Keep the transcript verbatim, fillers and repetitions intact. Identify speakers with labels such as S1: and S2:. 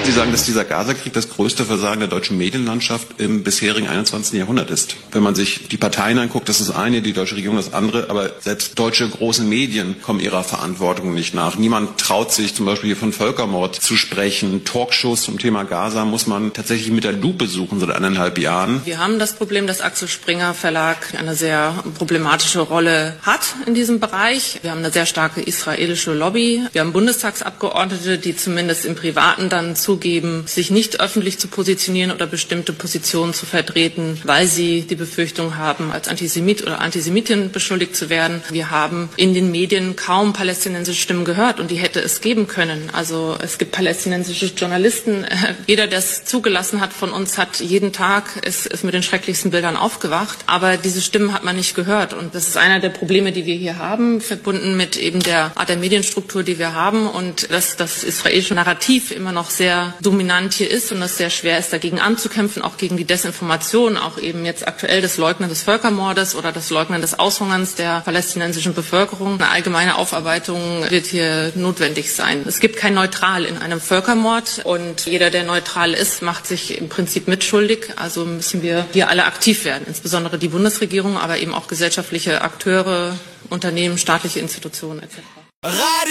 S1: Sie sagen, dass dieser Gaza-Krieg das größte Versagen der deutschen Medienlandschaft im bisherigen einundzwanzigsten Jahrhundert ist. Wenn man sich die Parteien anguckt, das ist das eine, die deutsche Regierung das andere, aber selbst deutsche große Medien kommen ihrer Verantwortung nicht nach. Niemand traut sich zum Beispiel hier von Völkermord zu sprechen. Talkshows zum Thema Gaza muss man tatsächlich mit der Lupe suchen seit eineinhalb Jahren.
S2: Wir haben das Problem, dass Axel Springer Verlag eine sehr problematische Rolle hat in diesem Bereich. Wir haben eine sehr starke israelische Lobby. Wir haben Bundestagsabgeordnete, die zumindest im Privaten dann zugeben, sich nicht öffentlich zu positionieren oder bestimmte Positionen zu vertreten, weil sie die Befürchtung haben, als Antisemit oder Antisemitin beschuldigt zu werden. Wir haben in den Medien kaum palästinensische Stimmen gehört und die hätte es geben können. Also es gibt palästinensische Journalisten. Jeder, der es zugelassen hat von uns, hat jeden Tag ist, ist mit den schrecklichsten Bildern aufgewacht. Aber diese Stimmen hat man nicht gehört. Und das ist einer der Probleme, die wir hier haben, verbunden mit eben der Art der Medienstruktur, die wir haben und dass das israelische Narrativ immer noch sehr dominant hier ist und es sehr schwer ist, dagegen anzukämpfen, auch gegen die Desinformation, auch eben jetzt aktuell das Leugnen des Völkermordes oder das Leugnen des Aushungerns der palästinensischen Bevölkerung. Eine allgemeine Aufarbeitung wird hier notwendig sein. Es gibt kein Neutral in einem Völkermord und jeder, der neutral ist, macht sich im Prinzip mitschuldig. Also müssen wir hier alle aktiv werden, insbesondere die Bundesregierung, aber eben auch gesellschaftliche Akteure, Unternehmen, staatliche Institutionen et cetera.